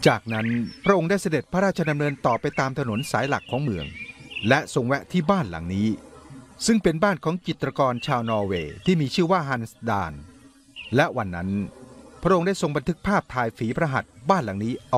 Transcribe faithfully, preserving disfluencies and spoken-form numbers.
จากนั้นพระองค์ได้เสด็จพระราชดำเนินต่อไปตามถนนสายหลักของเมืองและทรงแวะที่บ้านหลังนี้ซึ่งเป็นบ้านของจิตรกรชาวนอร์เวย์ที่มีชื่อว่าฮันส์ดานและวันนั้นพระองค์ได้ทรงบันทึกภาพถ่ายฝีพระหัตถ์บ้านหลังนี้